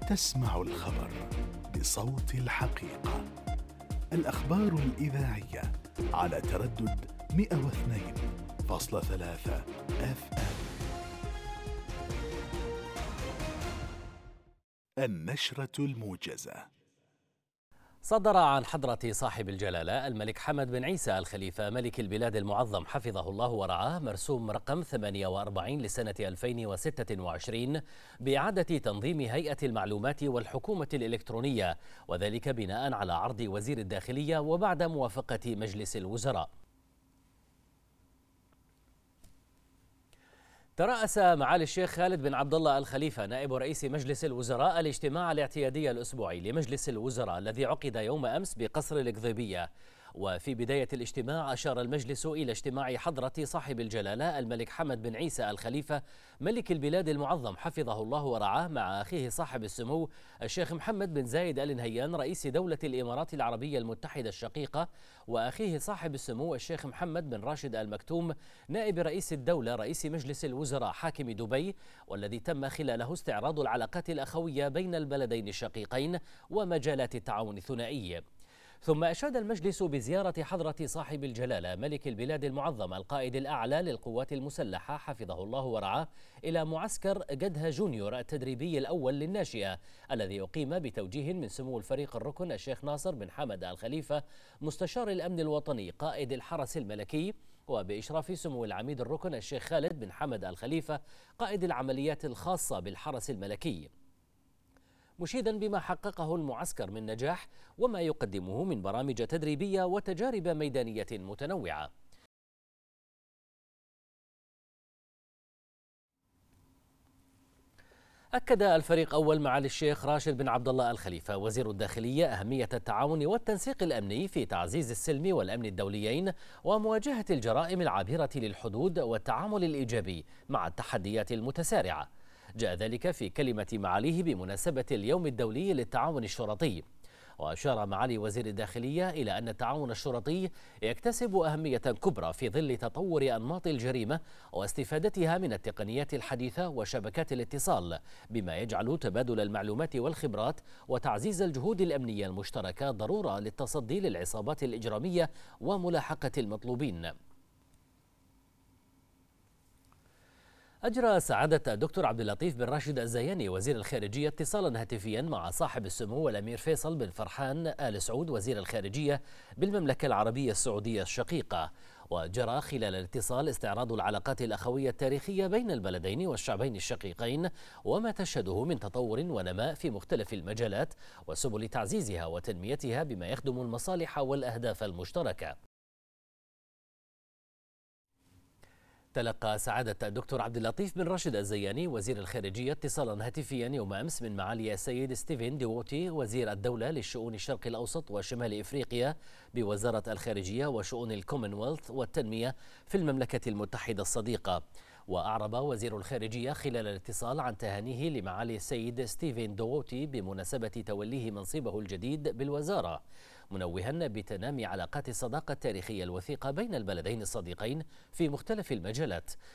تسمع الخبر بصوت الحقيقة. الأخبار الإذاعية على تردد 102.3 FM. النشرة الموجزة. صدر عن حضرة صاحب الجلالة الملك حمد بن عيسى الخليفة ملك البلاد المعظم حفظه الله ورعاه مرسوم رقم 48 لسنة 2026 بإعادة تنظيم هيئة المعلومات والحكومة الإلكترونية، وذلك بناء على عرض وزير الداخلية وبعد موافقة مجلس الوزراء. ترأس معالي الشيخ خالد بن عبد الله الخليفة نائب رئيس مجلس الوزراء الاجتماع الاعتيادي الأسبوعي لمجلس الوزراء الذي عقد يوم أمس بقصر القضيبية. وفي بداية الاجتماع أشار المجلس إلى اجتماع حضرة صاحب الجلالة الملك حمد بن عيسى الخليفة ملك البلاد المعظم حفظه الله ورعاه مع أخيه صاحب السمو الشيخ محمد بن زايد آل نهيان رئيس دولة الإمارات العربية المتحدة الشقيقة، وأخيه صاحب السمو الشيخ محمد بن راشد آل مكتوم نائب رئيس الدولة رئيس مجلس الوزراء حاكم دبي، والذي تم خلاله استعراض العلاقات الأخوية بين البلدين الشقيقين ومجالات التعاون الثنائي. ثم أشاد المجلس بزيارة حضرة صاحب الجلالة ملك البلاد المعظم القائد الأعلى للقوات المسلحة حفظه الله ورعاه إلى معسكر قدها جونيور التدريبي الأول للناشئة الذي أقيم بتوجيه من سمو الفريق الركن الشيخ ناصر بن حمد الخليفة مستشار الأمن الوطني قائد الحرس الملكي، وبإشراف سمو العميد الركن الشيخ خالد بن حمد الخليفة قائد العمليات الخاصة بالحرس الملكي، مشيدا بما حققه المعسكر من نجاح وما يقدمه من برامج تدريبية وتجارب ميدانية متنوعة. أكد الفريق أول معالي الشيخ راشد بن عبد الله الخليفة وزير الداخلية أهمية التعاون والتنسيق الأمني في تعزيز السلم والأمن الدوليين ومواجهة الجرائم العابرة للحدود والتعامل الإيجابي مع التحديات المتسارعة. جاء ذلك في كلمة معاليه بمناسبة اليوم الدولي للتعاون الشرطي. وأشار معالي وزير الداخلية إلى أن التعاون الشرطي يكتسب أهمية كبرى في ظل تطور أنماط الجريمة واستفادتها من التقنيات الحديثة وشبكات الاتصال، بما يجعل تبادل المعلومات والخبرات وتعزيز الجهود الأمنية المشتركة ضرورة للتصدي للعصابات الإجرامية وملاحقة المطلوبين. أجرى سعادة الدكتور عبد اللطيف بن راشد الزياني وزير الخارجية اتصالا هاتفيا مع صاحب السمو الأمير فيصل بن فرحان آل سعود وزير الخارجية بالمملكة العربية السعودية الشقيقة. وجرى خلال الاتصال استعراض العلاقات الأخوية التاريخية بين البلدين والشعبين الشقيقين وما تشهده من تطور ونماء في مختلف المجالات وسبل تعزيزها وتنميتها بما يخدم المصالح والأهداف المشتركة. تلقى سعادة الدكتور عبد اللطيف بن راشد الزياني وزير الخارجية اتصالا هاتفيا يوم أمس من معالي السيد ستيفن ديووتي وزير الدولة للشؤون الشرق الأوسط وشمال إفريقيا بوزارة الخارجية وشؤون الكومنولث والتنمية في المملكة المتحدة الصديقة. وأعرب وزير الخارجية خلال الاتصال عن تهانيه لمعالي السيد ستيفن دووتي بمناسبة توليه منصبه الجديد بالوزارة، منوها بتنامي علاقات الصداقة التاريخية الوثيقة بين البلدين الصديقين في مختلف المجالات،